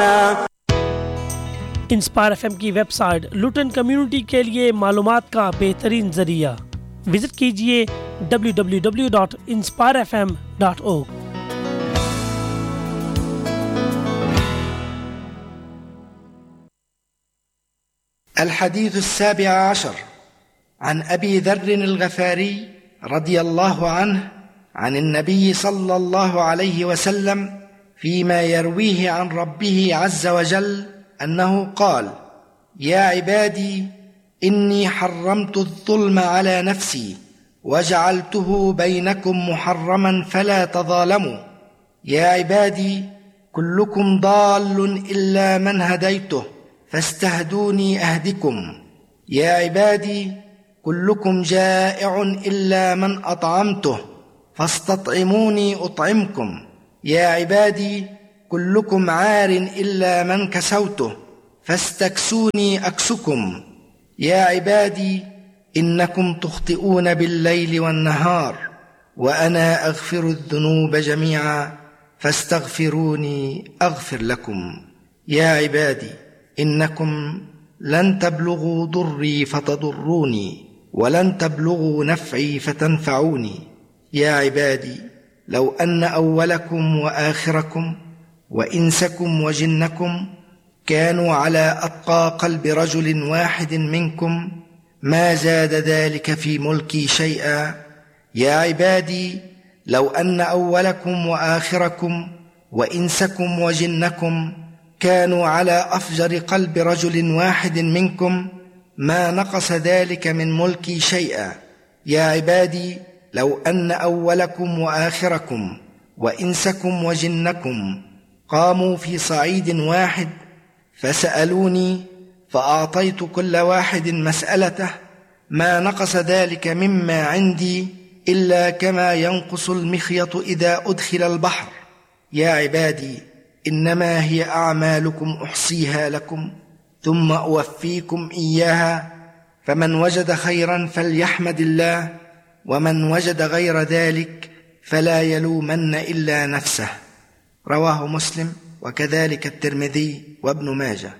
Inspire FM की website लुटन community के लिए मालूमात का बेहतरीन जरिया विजिट कीजिए www.inspirefm.org। الحديث 17 عن أبي ذر الغفاري رضي الله عنه عن النبي صلى الله عليه وسلم فيما يرويه عن ربه عز وجل أنه قال: يا عبادي إني حرمت الظلم على نفسي وجعلته بينكم محرما فلا تظالموا. يا عبادي كلكم ضال إلا من هديته فاستهدوني أهدكم. يا عبادي كلكم جائع إلا من أطعمته فاستطعموني أطعمكم. يا عبادي كلكم عار إلا من كسوته فاستكسوني أكسكم. يا عبادي إنكم تخطئون بالليل والنهار وأنا أغفر الذنوب جميعا فاستغفروني أغفر لكم. يا عبادي إنكم لن تبلغوا ضري فتضروني ولن تبلغوا نفعي فتنفعوني. يا عبادي لو أن أولكم وآخركم وإنسكم وجنكم كانوا على أتقى قلب رجل واحد منكم ما زاد ذلك في ملكي شيئا. يا عبادي لو أن أولكم وآخركم وإنسكم وجنكم كانوا على أفجر قلب رجل واحد منكم ما نقص ذلك من ملكي شيئا. يا عبادي لو أن أولكم وآخركم وإنسكم وجنكم قاموا في صعيد واحد فسألوني فأعطيت كل واحد مسألته ما نقص ذلك مما عندي إلا كما ينقص المخيط إذا أدخل البحر. يا عبادي إنما هي أعمالكم أحصيها لكم ثم أوفيكم إياها فمن وجد خيرا فليحمد الله ومن وجد غير ذلك فلا يلومن إلا نفسه. رواه مسلم وكذلك الترمذي وابن ماجه.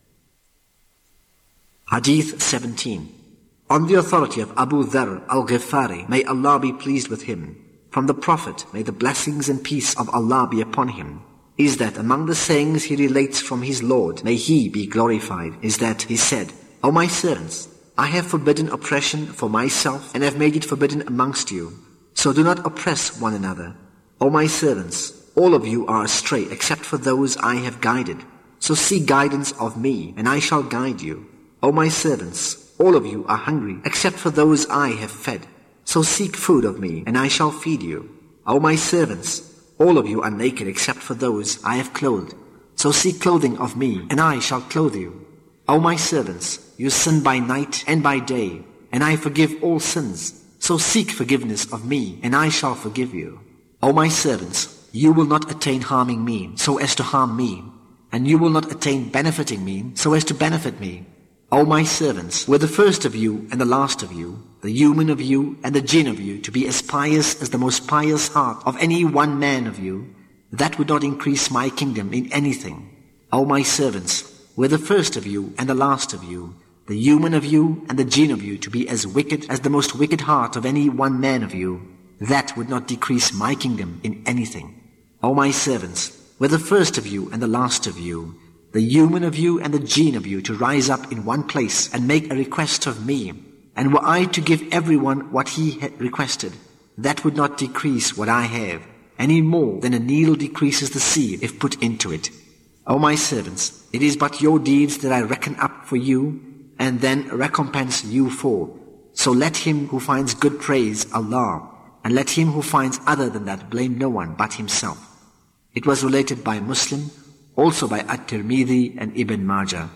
Hadith 17. On the authority of Abu Dharr al-Ghifari, may Allah be pleased with him, from the Prophet, may the blessings and peace of Allah be upon him, is that among the sayings he relates from his Lord, may he be glorified, is that he said, O my servants, I have forbidden oppression for myself and have made it forbidden amongst you, so do not oppress one another. O my servants, all of you are astray except for those I have guided, so seek guidance of me and I shall guide you. O my servants, all of you are hungry except for those I have fed, so seek food of me and I shall feed you. O my servants, all of you are naked except for those I have clothed, so seek clothing of me and I shall clothe you. O my servants, you sin by night and by day, and I forgive all sins, so seek forgiveness of me and I shall forgive you. O my servants, you will not attain harming me so as to harm me, and you will not attain benefiting me so as to benefit me. O my servants, were the first of you and the last of you, the human of you and the jinn of you, to be as pious as the most pious heart of any one man of you, that would not increase my kingdom in anything. O my servants, were the first of you and the last of you, the human of you and the jinn of you, to be as wicked as the most wicked heart of any one man of you, that would not decrease my kingdom in anything. O my servants, were the first of you and the last of you, the human of you and the jinn of you, to rise up in one place and make a request of me, and were I to give everyone what he had requested, that would not decrease what I have, any more than a needle decreases the sea if put into it. O my servants, it is but your deeds that I reckon up for you, and then recompense you for. So let him who finds good praise Allah, and let him who finds other than that blame no one but himself. It was related by Muslim, also by At-Tirmidhi and Ibn Majah.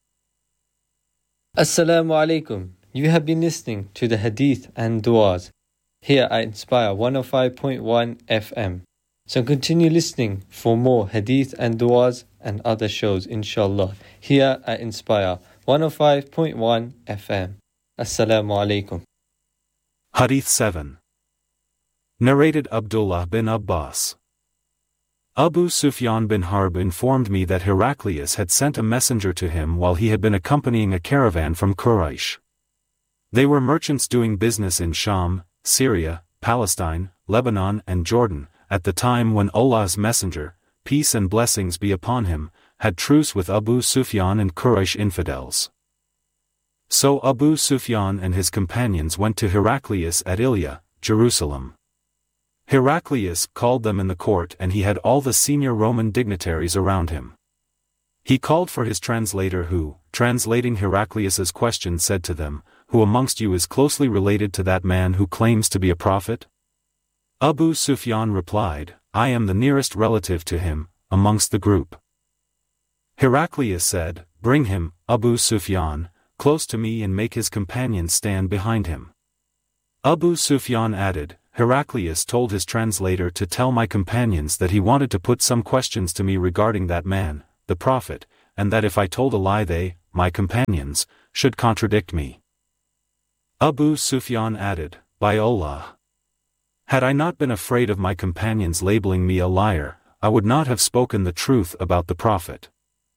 Assalamu alaikum. You have been listening to the Hadith and Du'as here at Inspire 105.1 FM. So continue listening for more Hadith and Du'as and other shows, inshallah, here at Inspire 105.1 FM. Assalamu alaikum. Hadith 7. Narrated Abdullah bin Abbas. Abu Sufyan bin Harb informed me that Heraclius had sent a messenger to him while he had been accompanying a caravan from Quraysh. They were merchants doing business in Sham, Syria, Palestine, Lebanon and Jordan, at the time when Allah's messenger, peace and blessings be upon him, had truce with Abu Sufyan and Quraysh infidels. So Abu Sufyan and his companions went to Heraclius at Ilya, Jerusalem. Heraclius called them in the court and he had all the senior Roman dignitaries around him. He called for his translator who, translating Heraclius's question said to them, "Who amongst you is closely related to that man who claims to be a prophet?" Abu Sufyan replied, "I am the nearest relative to him, amongst the group." Heraclius said, "Bring him, Abu Sufyan, close to me and make his companions stand behind him." Abu Sufyan added, "Heraclius told his translator to tell my companions that he wanted to put some questions to me regarding that man, the prophet, and that if I told a lie they, my companions, should contradict me." Abu Sufyan added, "By Allah! Had I not been afraid of my companions labeling me a liar, I would not have spoken the truth about the prophet."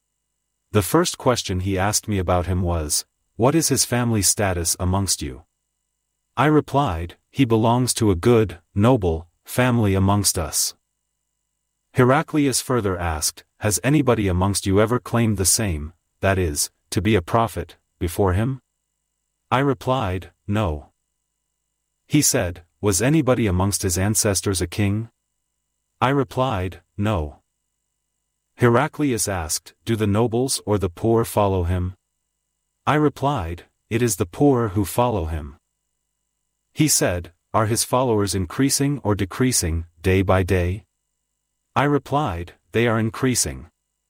The first question he asked me about him was, "What is his family status amongst you?" I replied, "He belongs to a good, noble, family amongst us." Heraclius further asked, "Has anybody amongst you ever claimed the same, that is, to be a prophet, before him?" I replied, "No." He said, "Was anybody amongst his ancestors a king?" I replied, "No." Heraclius asked, "Do the nobles or the poor follow him?" I replied, "It is the poor who follow him." He said, "Are his followers increasing or decreasing, day by day?" I replied, "They are increasing."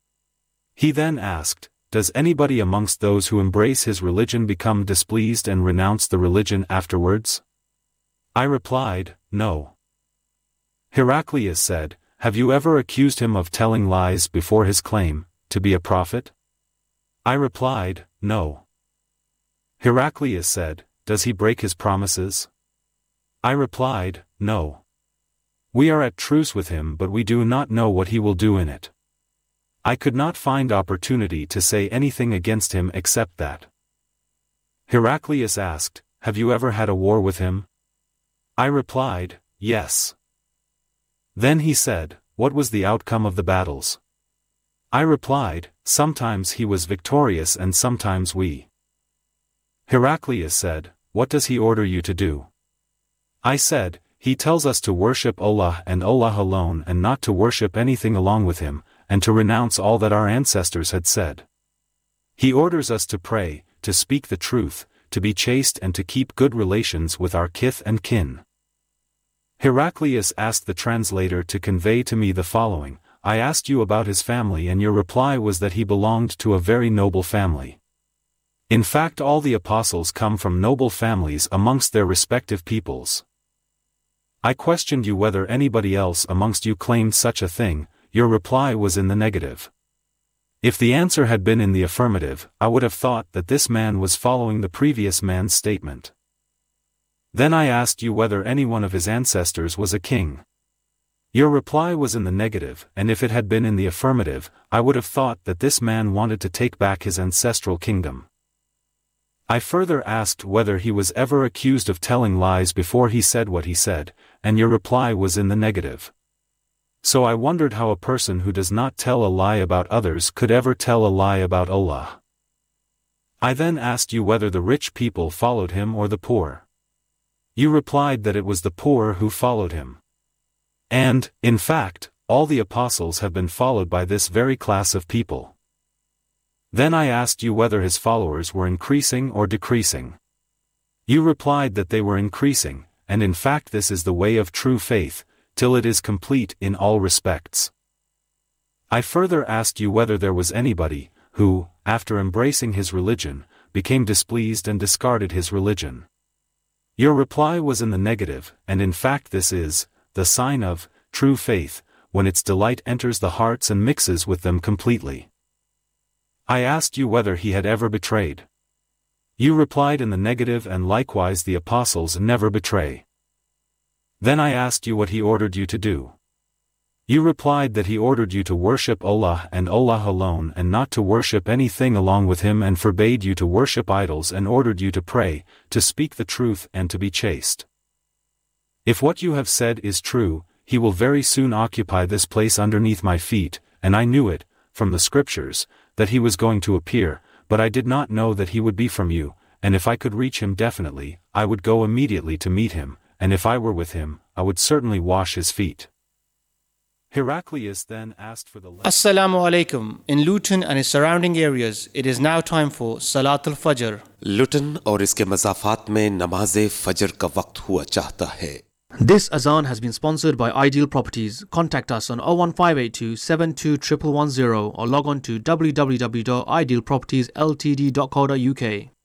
He then asked, "Does anybody amongst those who embrace his religion become displeased and renounce the religion afterwards?" I replied, "No." Heraclius said, "Have you ever accused him of telling lies before his claim to be a prophet?" I replied, "No." Heraclius said, "Does he break his promises?" I replied, "No. We are at truce with him but we do not know what he will do in it." I could not find opportunity to say anything against him except that. Heraclius asked, "Have you ever had a war with him?" I replied, "Yes." Then he said, "What was the outcome of the battles?" I replied, "Sometimes he was victorious and sometimes we." Heraclius said, "What does he order you to do?" I said, "He tells us to worship Allah and Allah alone and not to worship anything along with him, and to renounce all that our ancestors had said. He orders us to pray, to speak the truth, to be chaste and to keep good relations with our kith and kin." Heraclius asked the translator to convey to me the following, "I asked you about his family and your reply was that he belonged to a very noble family. In fact all the apostles come from noble families amongst their respective peoples. I questioned you whether anybody else amongst you claimed such a thing, your reply was in the negative. If the answer had been in the affirmative, I would have thought that this man was following the previous man's statement. Then I asked you whether any one of his ancestors was a king. Your reply was in the negative, and if it had been in the affirmative, I would have thought that this man wanted to take back his ancestral kingdom. I further asked whether he was ever accused of telling lies before he said what he said, and your reply was in the negative. So I wondered how a person who does not tell a lie about others could ever tell a lie about Allah. I then asked you whether the rich people followed him or the poor. You replied that it was the poor who followed him. And, in fact, all the apostles have been followed by this very class of people. Then I asked you whether his followers were increasing or decreasing. You replied that they were increasing, and in fact this is the way of true faith, till it is complete in all respects. I further asked you whether there was anybody, who, after embracing his religion, became displeased and discarded his religion. Your reply was in the negative, and in fact this is the sign of true faith, when its delight enters the hearts and mixes with them completely. I asked you whether he had ever betrayed. You replied in the negative, and likewise the apostles never betray. Then I asked you what he ordered you to do. You replied that he ordered you to worship Allah and Allah alone and not to worship anything along with him and forbade you to worship idols and ordered you to pray, to speak the truth and to be chaste. If what you have said is true, he will very soon occupy this place underneath my feet, and I knew it, from the scriptures, that he was going to appear, but I did not know that he would be from you, and if I could reach him definitely, I would go immediately to meet him, and if I were with him, I would certainly wash his feet. Heraclius then asked for the... Assalamu alaikum. In Luton and its surrounding areas, it is now time for Salat al-Fajr. लुटन और इसके मज़ाफ़ात में नमाज़े फजर का वक्त हुआ चाहता है. This azan has been sponsored by Ideal Properties. Contact us on 01582 721110 or log on to www.idealpropertiesltd.co.uk.